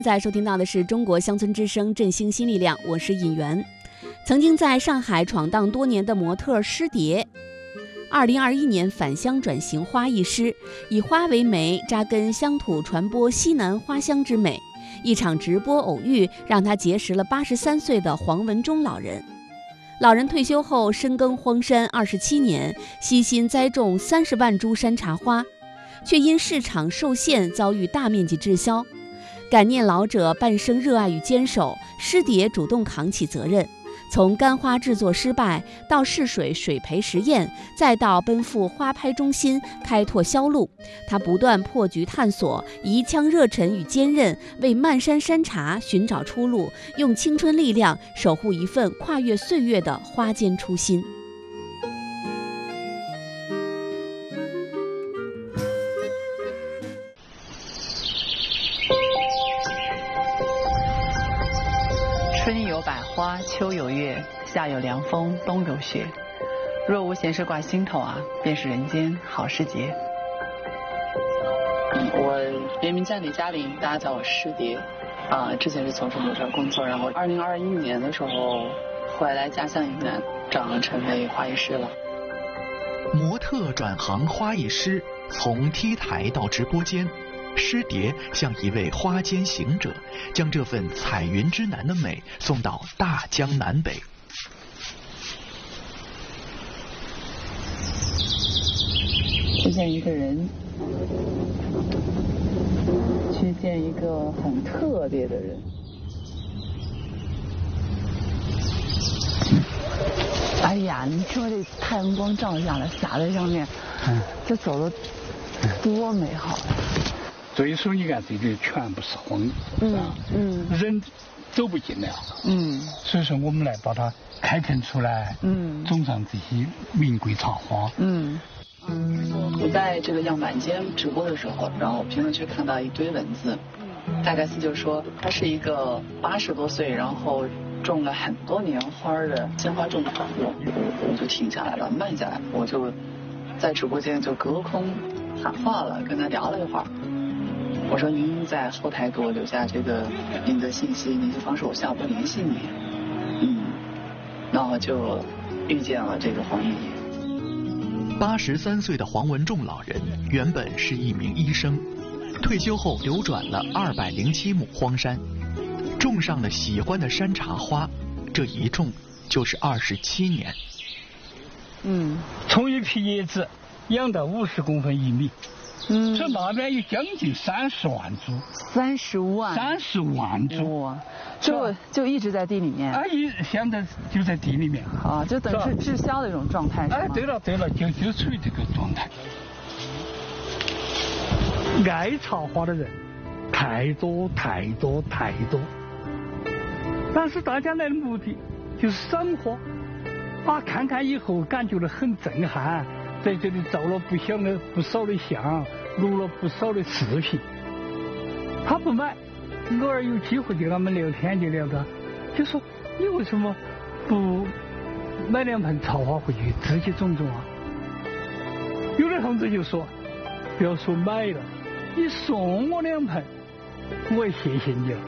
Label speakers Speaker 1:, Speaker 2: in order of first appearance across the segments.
Speaker 1: 在收听到的是中国乡村之声振兴新力量，我是尹媛。曾经在上海闯荡多年的模特诗蝶，2021年返乡转型花艺师，以花为媒，扎根乡土，传播西南花香之美。一场直播偶遇，让他结识了83岁的黄文忠老人。老人退休后深耕荒山27年，悉心栽种30万株山茶花，却因市场受限遭遇大面积滞销。感念老者半生热爱与坚守，诗蝶主动扛起责任，从干花制作失败到试水水培实验，再到奔赴花拍中心开拓销路，他不断破局探索，以一腔热忱与坚韧为漫山山茶寻找出路，用青春力量守护一份跨越岁月的花间初心。
Speaker 2: 春有百花，秋有月，夏有凉风，冬有雪。若无闲事挂心头啊，便是人间好时节。我原名叫李嘉玲，大家叫我诗蝶。之前是从事模特工作，然后2021年的时候回来家乡云南，成为花艺师了。
Speaker 3: 模特转行花艺师，从 T 台到直播间。诗蝶像一位花间行者，将这份彩云之南的美送到大江南北。
Speaker 2: 去见一个人，去见一个很特别的人。哎呀，你说这太阳光照下来，洒在上面，这走的多美好。
Speaker 4: 所以说，你看这里全部是荒地，人走不进来，所以说我们来把它开垦出来，种上这些名贵茶花，
Speaker 2: 我在这个样板间直播的时候，然后评论区看到一堆文字，大概就是说他是一个80多岁，然后种了很多年花的鲜花种的户，我就停下来了，慢下来，我就在直播间就隔空喊话了，跟他聊了一会儿。我说您在后台给我留下这个您的信息、联系方式，我下午联系你。然后就遇见了这个黄爷爷。
Speaker 3: 83岁的黄文仲老人原本是一名医生，退休后流转了207亩荒山，种上了喜欢的山茶花，这一种就是27年。
Speaker 4: 从一批叶子养到50公分1米。这那边有将近30万株，30万株，
Speaker 2: 哇，就一直在地里面。
Speaker 4: 现在就在地里面。
Speaker 2: 就等于是滞销的一种状态。
Speaker 4: 对了，就处于这个状态。爱茶花的人太多，但是大家来的目的就是赏花，看看以后感觉到很震撼。在这里照了不少的相，录了不少的视频。他不买，偶尔有机会跟他们聊天就聊到，就说你为什么不买2盆茶花回去自己种啊？有的同志就说，不要说买了，你送我2盆，我也谢谢你了。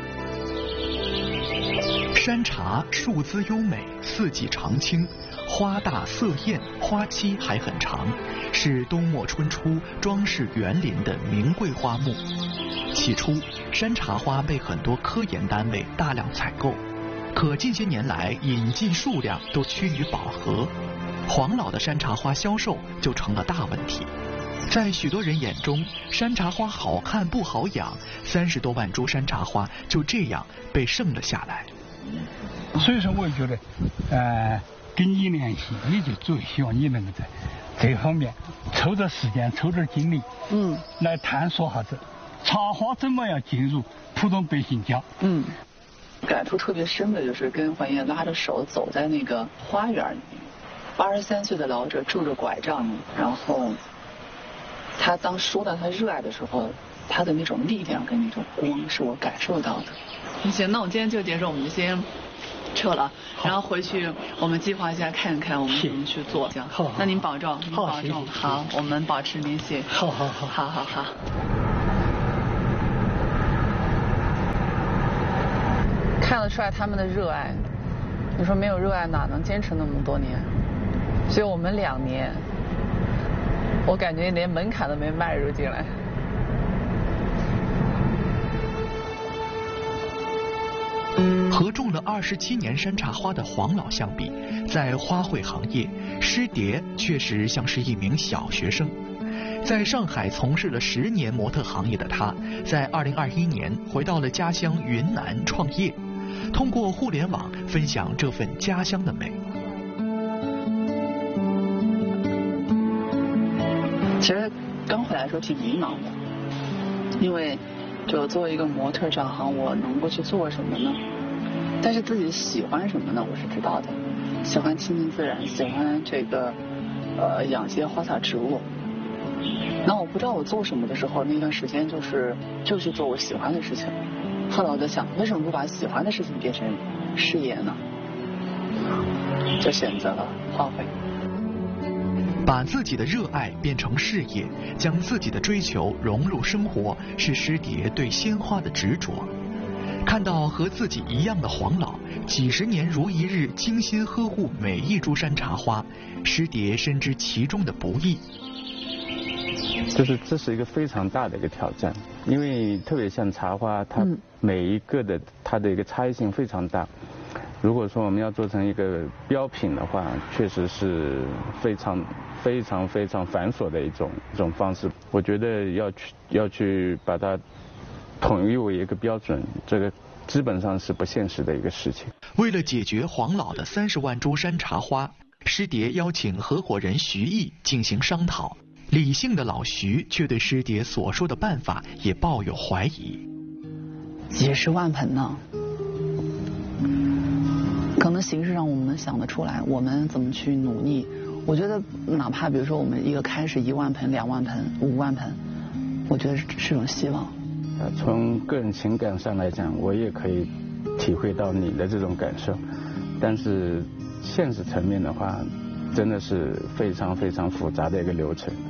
Speaker 3: 山茶树姿优美，四季常青，花大色艳，花期还很长，是冬末春初装饰园林的名贵花木。起初，山茶花被很多科研单位大量采购，可近些年来引进数量都趋于饱和，黄老的山茶花销售就成了大问题。在许多人眼中，山茶花好看不好养，30多万株山茶花就这样被剩了下来。
Speaker 4: 所以说，我觉得，跟你联系，也就主要希望你能够在这方面抽点时间、抽点精力，来探索下子茶花怎么样进入普通百姓家。
Speaker 2: 感触特别深的就是跟黄爷爷拉着手走在那个花园里面，83岁的老者拄着拐杖，然后他当说到他热爱的时候，他的那种力量跟那种光是我感受到的。行，那我们今天就结束，我们就先撤了，然后回去我们计划一下，看一看我们怎么去做。行，
Speaker 4: 好，
Speaker 2: 那您保重，您保重。
Speaker 4: 谢谢，
Speaker 2: 好，我们保持联系。好。 看得出来他们的热爱。你说没有热爱哪能坚持那么多年？所以我们2年，我感觉连门槛都没迈入进来。
Speaker 3: 和种了27年山茶花的黄老相比，在花卉行业，施蝶确实像是一名小学生。在上海从事了10年模特行业的他，在2021年回到了家乡云南创业，通过互联网分享这份家乡的美。
Speaker 2: 其实刚回来的时候挺迷茫的，因为就作为一个模特这行，我能够去做什么呢？但是自己喜欢什么呢？我是知道的，喜欢亲近自然，喜欢这个养些花草植物。那我不知道我做什么的时候，那段时间就去做我喜欢的事情。后来我在想，为什么不把喜欢的事情变成事业呢？就选择了花卉。
Speaker 3: 把自己的热爱变成事业，将自己的追求融入生活，是施蝶对鲜花的执着。看到和自己一样的黄老，几十年如一日精心呵护每一株山茶花，施蝶深知其中的不易。
Speaker 5: 这是一个非常大的一个挑战，因为特别像茶花，它每一个的它的一个差异性非常大。如果说我们要做成一个标品的话，确实是非常繁琐的一种方式。我觉得要去把它统一为一个标准，这个基本上是不现实的一个事情。
Speaker 3: 为了解决黄老的30万株山茶花，施蝶邀请合伙人徐毅进行商讨。理性的老徐却对施蝶所说的办法也抱有怀疑。
Speaker 2: 几十万盆呢，可能形式上我们能想得出来，我们怎么去努力？我觉得哪怕比如说我们一个开始1万盆、2万盆、5万盆，我觉得是种希望。
Speaker 5: 从个人情感上来讲，我也可以体会到你的这种感受，但是现实层面的话，真的是非常复杂的一个流程。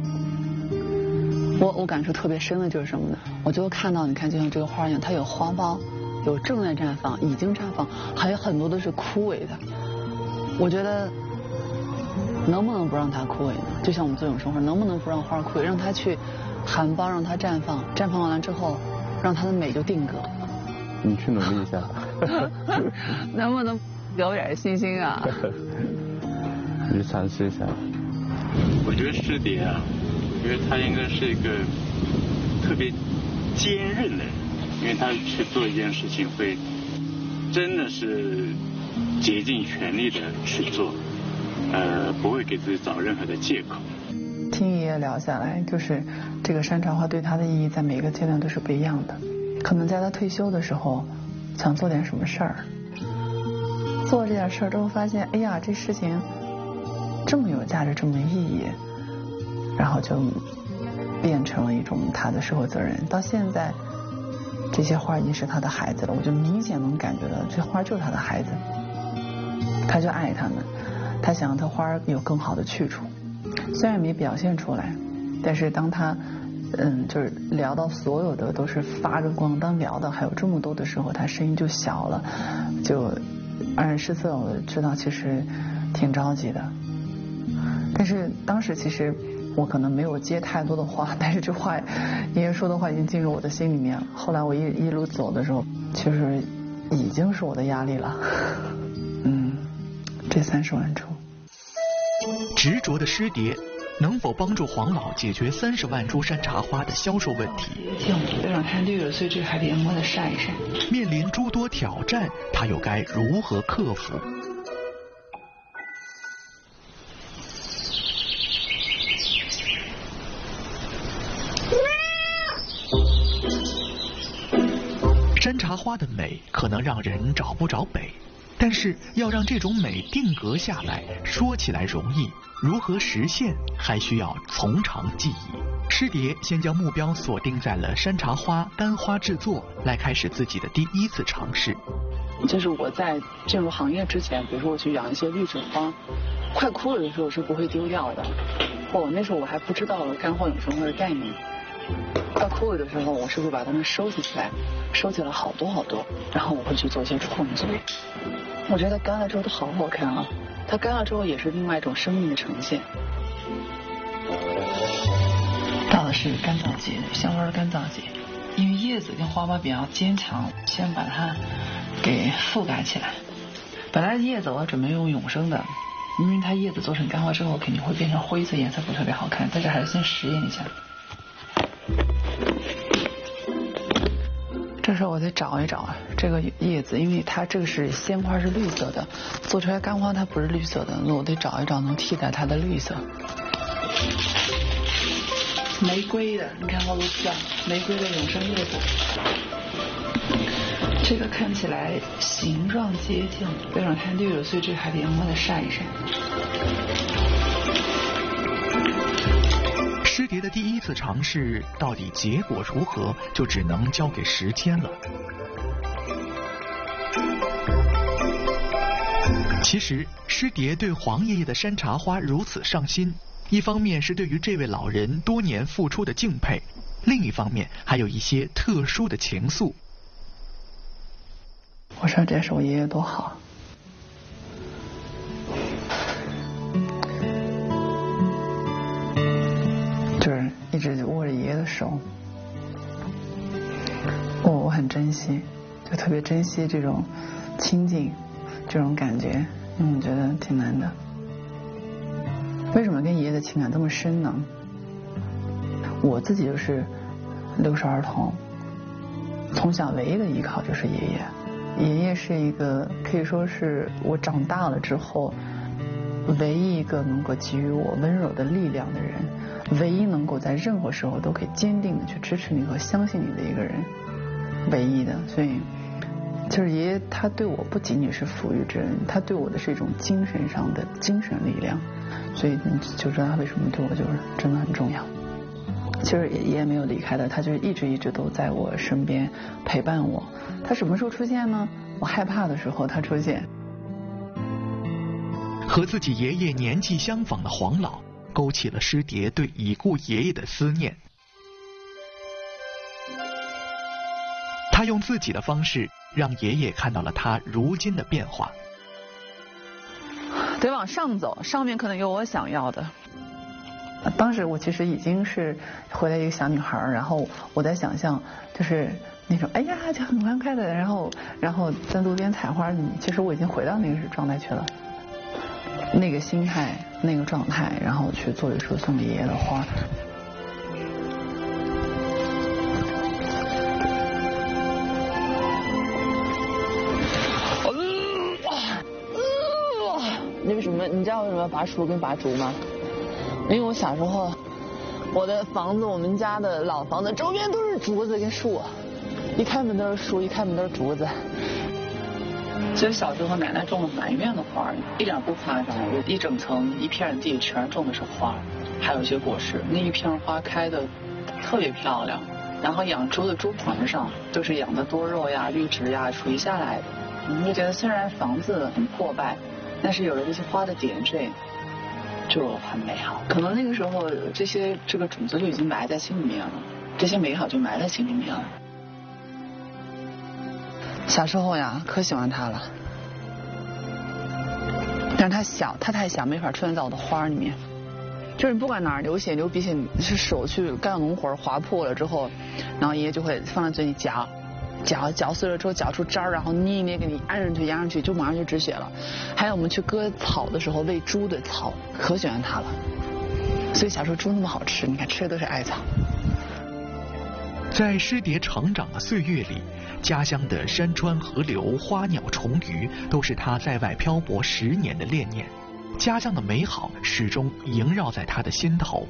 Speaker 2: 我感受特别深的就是什么呢？我就看到，你看就像这个花一样，它有花苞，有正在绽放，已经绽放，还有很多都是枯萎的。我觉得能不能不让它枯萎呢？就像我们做永生花，能不能不让花枯萎，让它去含苞，让它绽放，绽放完了之后，让它的美就定格。
Speaker 5: 你去努力一下。
Speaker 2: 能不能有点信心啊？
Speaker 5: 你尝试一下。
Speaker 6: 我觉得施蝶啊，我觉得他应该是一个特别坚韧的人，因为他去做一件事情会真的是竭尽全力的去做，不会给自己找任何的借口。
Speaker 2: 听爷爷聊下来，就是这个山茶花对他的意义在每个阶段都是不一样的。可能在他退休的时候想做点什么事儿，做这点事儿之后发现，哎呀，这事情这么有价值，这么有意义，然后就变成了一种他的社会责任。到现在这些花已经是他的孩子了，我就明显能感觉到这花就是他的孩子，他就爱他们，他想让他花有更好的去处。虽然没表现出来，但是当他就是聊到所有的都是发着光，当聊到还有这么多的时候，他声音就小了，就黯然失色。我知道其实挺着急的，但是当时其实我可能没有接太多的话，但是这话爷爷说的话已经进入我的心里面了。后来我一路走的时候，其实已经是我的压力了。这30万株。
Speaker 3: 执着的施蝶能否帮助黄老解决30万株山茶花的销售问题？
Speaker 2: 让它绿了，所以这还得阳光再晒一晒。
Speaker 3: 面临诸多挑战，他又该如何克服？山茶花的美可能让人找不着北，但是要让这种美定格下来，说起来容易，如何实现还需要从长计议。施蝶先将目标锁定在了山茶花干花制作，来开始自己的第一次尝试。
Speaker 2: 就是我在进入行业之前，比如说我去养一些绿植花，快枯了的时候是不会丢掉的。那时候我还不知道干花永生花的概念， 到枯萎的时候，我是会把它们收集起来，收集了好多好多，然后我会去做一些创作。我觉得干了之后都好好看啊，它干了之后也是另外一种生命的呈现。到的是干燥节，香花的干燥节，因为叶子跟花苞比较坚强，先把它给覆盖起来。本来叶子我准备用永生的，因为它叶子做成干花之后肯定会变成灰色，颜色不特别好看，但是还是先实验一下。这时候我得找一找这个叶子，因为它这个是鲜花是绿色的，做出来干花它不是绿色的，那我得找一找能替代它的绿色。玫瑰的，你看好多次啊，玫瑰的永生叶子，这个看起来形状接近，有点太绿了，所以这个还得阳光再晒一晒。
Speaker 3: 湿蝶的第一次尝试到底结果如何，就只能交给时间了。其实湿蝶对黄爷爷的山茶花如此上心，一方面是对于这位老人多年付出的敬佩，另一方面还有一些特殊的情愫。
Speaker 2: 我说这是我爷爷多好，就是一直握着爷爷的手，我很珍惜，就特别珍惜这种亲近，这种感觉，觉得挺难的。为什么跟爷爷的情感这么深呢？我自己就是留守儿童，从小唯一的依靠就是爷爷。爷爷是一个可以说是我长大了之后唯一一个能够给予我温柔的力量的人，唯一能够在任何时候都可以坚定的去支持你和相信你的一个人，唯一的。所以就是爷爷他对我不仅仅是抚育之恩，他对我的是一种精神上的精神力量，所以你就知道他为什么对我就是真的很重要。其实爷爷没有离开的，他就是一直都在我身边陪伴我。他什么时候出现呢？我害怕的时候他出现。
Speaker 3: 和自己爷爷年纪相仿的黄老，勾起了湿蝶对已故爷爷的思念。他用自己的方式让爷爷看到了他如今的变化。
Speaker 2: 得往上走，上面可能有我想要的。当时我其实已经是回来一个小女孩，然后我在想象就是那种哎呀就很欢快的，然后在路边采花，其实我已经回到那个状态去了，那个心态那个状态，然后去做一束送给爷爷的花。你知道为什么要拔树跟拔竹吗？因为我小时候，我的房子，我们家的老房子周边都是竹子跟树，一开门都是树，一开门都是竹子。其实小时候奶奶种了满院的花，一点不夸张，一整层一片地全种的是花，还有一些果实。那一片花开的特别漂亮，然后养猪的猪棚上都是养的多肉呀、绿植呀垂下来的。你会觉得虽然房子很破败，但是有了这些花的点缀，就很美好。可能那个时候这个种子就已经埋在心里面了，这些美好就埋在心里面了。小时候呀，可喜欢它了，但是它小，它太小，没法出现在我的花里面。就是你不管哪儿流血流鼻血，你是手去干农活划破了之后，然后爷爷就会放在嘴里嚼碎了之后嚼出渣儿，然后捏一捏给你按上去压上去，就马上就止血了。还有我们去割草的时候，喂猪的草，可喜欢它了。所以小时候猪那么好吃，你看吃的都是艾草。
Speaker 3: 在湿蝶成长的岁月里，家乡的山川河流、花鸟虫鱼，都是他在外漂泊10年的恋念。家乡的美好始终萦绕在他的心头。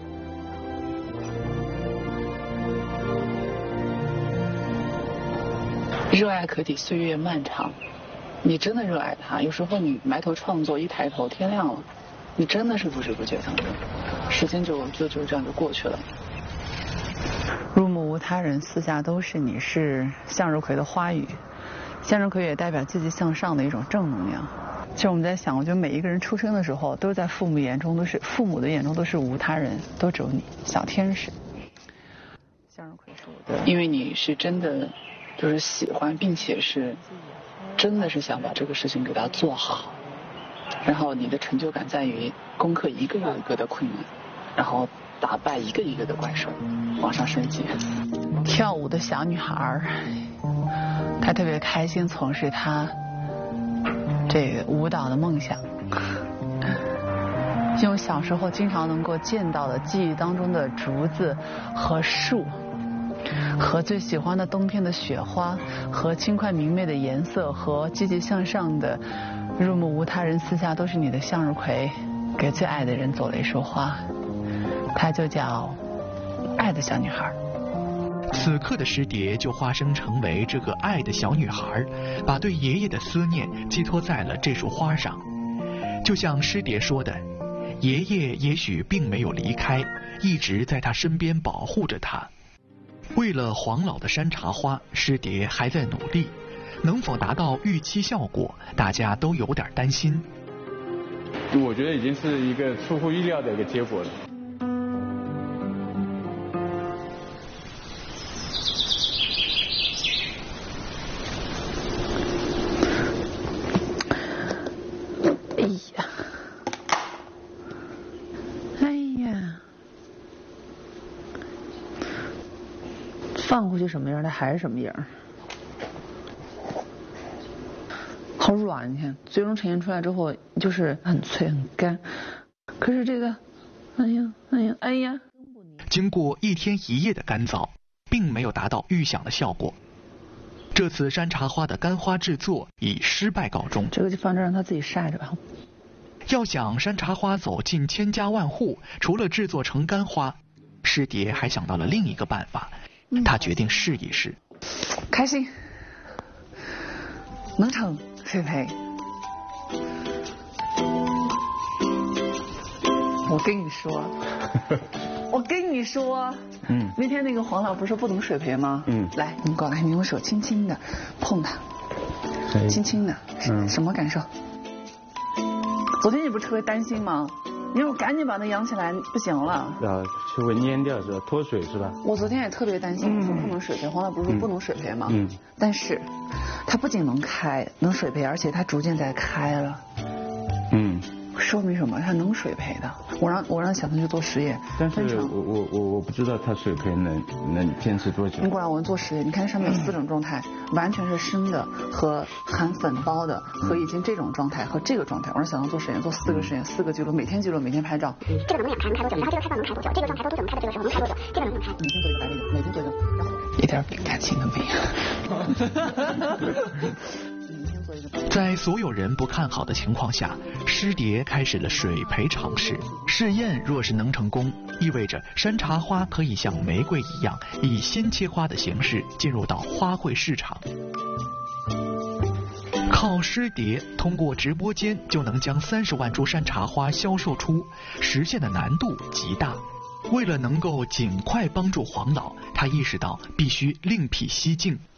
Speaker 2: 热爱可抵岁月漫长，你真的热爱它，有时候你埋头创作，一抬头天亮了，你真的是不知不觉当中，时间就这样就过去了。入目无他人，四下都是你，是向日葵的花语。向日葵也代表积极向上的一种正能量。其实我们在想，我觉得每一个人出生的时候，都是在父母的眼中都是无他人，都只有你，小天使。 因为你是真的就是喜欢，并且是真的是想把这个事情给它做好，然后你的成就感在于攻克一个又一个的困难，然后打败一个一个的怪兽，往上升级。跳舞的小女孩，她特别开心从事她这个舞蹈的梦想。用小时候经常能够见到的记忆当中的竹子和树，和最喜欢的冬天的雪花，和轻快明媚的颜色，和积极向上的入目无他人，四下都是你的向日葵，给最爱的人做了一束花，它就叫爱的小女孩。
Speaker 3: 此刻的师蝶就化身成为这个爱的小女孩，把对爷爷的思念寄托在了这束花上。就像师蝶说的，爷爷也许并没有离开，一直在他身边保护着他。为了黄老的山茶花，师蝶还在努力，能否达到预期效果，大家都有点担心。
Speaker 6: 我觉得已经是一个出乎意料的一个结果了。
Speaker 2: 放回去什么样，它还是什么样，好软。你看，最终呈现出来之后就是很脆很干。可是这个，哎呀！
Speaker 3: 经过1天1夜的干燥，并没有达到预想的效果。这次山茶花的干花制作以失败告终。
Speaker 2: 这个就放这让它自己晒着吧。
Speaker 3: 要想山茶花走进千家万户，除了制作成干花，师蝶还想到了另一个办法。他决定试一试。
Speaker 2: 开心，能成水培。我跟你说，那天那个黄老不是说不懂水培吗？来，你过来，你用手轻轻的碰它，轻轻的，什么感受？昨天你不是特别担心吗？你让我赶紧把它养起来，不行了。
Speaker 5: 就会蔫掉是吧？脱水是吧？
Speaker 2: 我昨天也特别担心，说不能水培。黄老不是说不能水培吗？但是它不仅能开，能水培，而且它逐渐在开了。说明什么？它能水培的。我让小腾去做实验。
Speaker 5: 但是我不知道它水培能坚持多久。
Speaker 2: 你过来，我们做实验。你看上面有4种状态，完全是生的和含粉包的和已经这种状态和这个状态。我让小腾做实验，做4个实验，4个记录，每天记录，每天拍照。这个能养开能开多久？然后这个开关能开多久？这个状态多久能开到这个时候？能开多久？这个能开。每天做一个白日，每天做一个，然后一点感情都没有。
Speaker 3: 在所有人不看好的情况下，师蝶开始了水培尝试。试验若是能成功，意味着山茶花可以像玫瑰一样，以鲜切花的形式进入到花卉市场。靠师蝶通过直播间就能将30万株山茶花销售出，实现的难度极大。为了能够尽快帮助黄老，他意识到必须另辟蹊径。